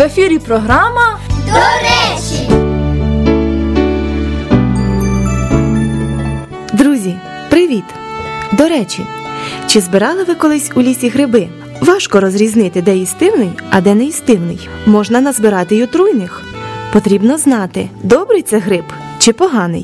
ефірі програма «До речі». Друзі, привіт! До речі, чи збирали ви колись у лісі гриби? Важко розрізнити, де їстивний, а де неїстивний. Можна назбирати й отруйних. Потрібно знати, добрий це гриб чи поганий.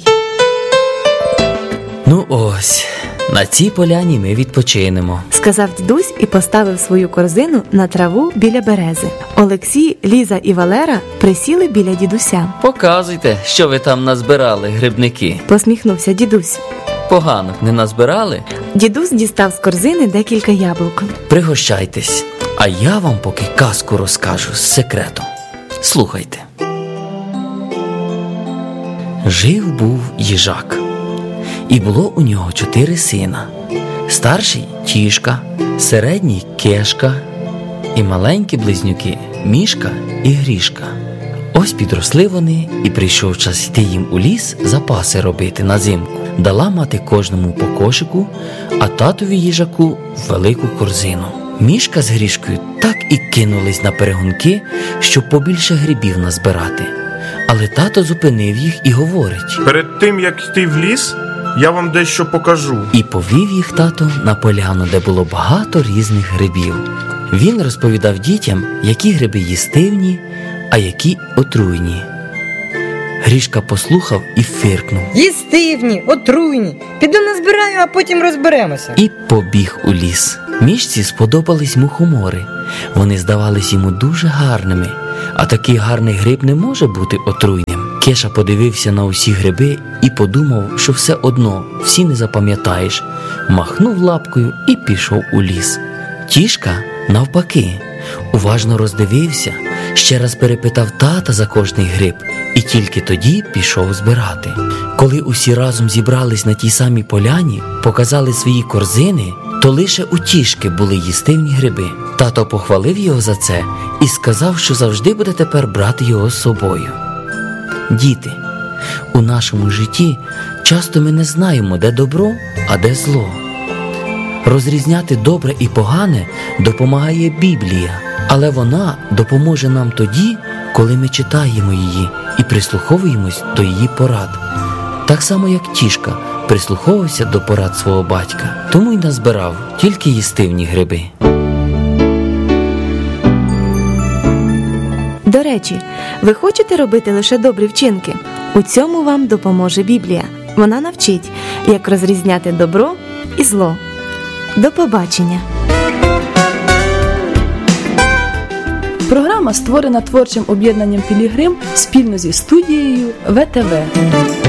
Ну ось, на цій поляні ми відпочинемо, Сказав дідусь і поставив свою корзину на траву біля берези. Олексій, Ліза і Валера присіли біля дідуся. Показуйте, що ви там назбирали, грибники. Посміхнувся дідусь. Поганок не назбирали? Дідусь дістав з корзини декілька яблук. Пригощайтесь, а я вам поки казку розкажу з секретом. Слухайте. Жив-був їжак, і було у нього 4 сина. Старший – Тішка, середній – Кешка, і маленькі близнюки – Мішка і Грішка. Ось підросли вони, і прийшов час йти їм у ліс запаси робити на зимку. Дала мати кожному по кошику, а татові їжаку – велику корзину. Мішка з Грішкою так і кинулись на перегонки, щоб побільше грибів назбирати. Але тато зупинив їх і говорить: перед тим, як йти в ліс, я вам дещо покажу. І повів їх тато на поляну, де було багато різних грибів. Він розповідав дітям, які гриби їстивні, а які отруйні. Грішка послухав і фиркнув. Їстивні, отруйні. Піду назбираю, а потім розберемося. І побіг у ліс. Мішці сподобались мухомори. Вони здавались йому дуже гарними, а такий гарний гриб не може бути отруйним. Кеша подивився на усі гриби і подумав, що все одно всі не запам'ятаєш. Махнув лапкою і пішов у ліс. Тішка, навпаки, уважно роздивився, ще раз перепитав тата за кожний гриб і тільки тоді пішов збирати. Коли усі разом зібрались на тій самій поляні, показали свої корзини, то лише у Тішки були їстивні гриби. Тато похвалив його за це і сказав, що завжди буде тепер брати його з собою. Діти, у нашому житті часто ми не знаємо, де добро, а де зло. Розрізняти добре і погане допомагає Біблія, але вона допоможе нам тоді, коли ми читаємо її і прислуховуємось до її порад. Так само, як Тішка прислуховувався до порад свого батька, тому й назбирав тільки їстивні гриби. До речі, ви хочете робити лише добрі вчинки? У цьому вам допоможе Біблія. Вона навчить, як розрізняти добро і зло. До побачення! Програма створена творчим об'єднанням «Пілігрим» спільно зі студією ВТВ.